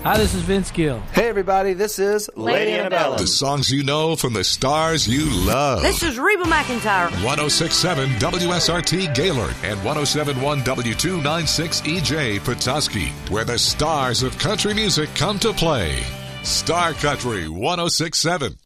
Hi, this is Vince Gill. Hey, everybody, this is Lady Annabella. The songs you know from the stars you love. This is Reba McEntire. 106.7 WSRT Gaylord and 107.1 W296 EJ Petoskey, where the stars of country music come to play. Star Country 106.7.